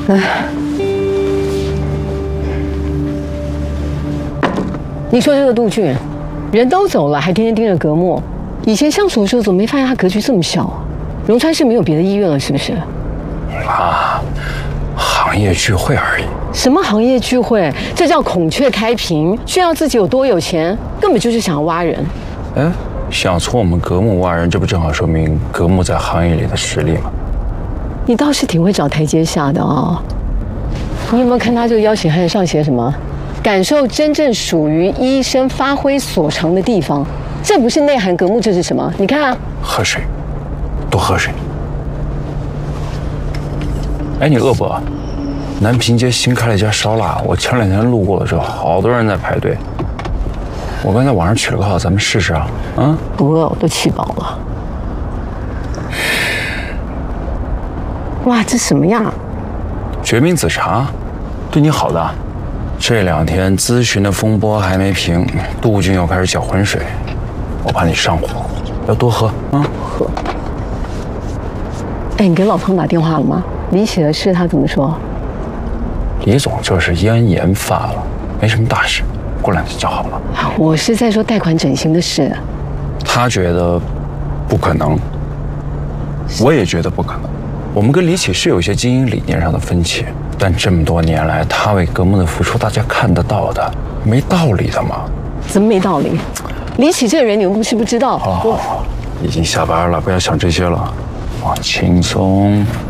哎，你说这个杜俊，人都走了，还天天盯着格木。以前相处的时候，怎么没发现他格局这么小啊？荣川是没有别的意愿了，是不是？ 啊，行业聚会而已。 什么行业聚会？这叫孔雀开屏，炫耀自己有多有钱，根本就是想要挖人。 哎，想从我们格木挖人，这不正好说明格木在行业里的实力吗？ 你倒是挺会找台阶下的啊！你有没有看他这个邀请函上写什么？感受真正属于医生发挥所长的地方，这不是内涵格木，这是什么？你看啊， 喝水，多喝水。哎，你饿不饿？南平街新开了一家烧腊，我前2天路过的时候，好多人在排队。我刚才网上取了个号，咱们试试啊！啊， 不饿，我都吃饱了。哇，这什么呀？ 决明子茶，对你好的。这2天咨询的风波还没平，杜俊又开始搅浑水，我怕你上火，要多喝啊！ 喝。哎，你给老汤打电话了吗？李喜的事他怎么说？ 李总就是咽炎发了，没什么大事，过2天就好了。 我是在说贷款整形的事。 他觉得不可能，我也觉得不可能。我们跟李启是有一些经营理念上的分歧，但这么多年来，他为格木的付出，大家看得到的，没道理的嘛。 怎么没道理？李启这个人，你们是不知道。 好了好了，已经下班了，不要想这些了，放轻松。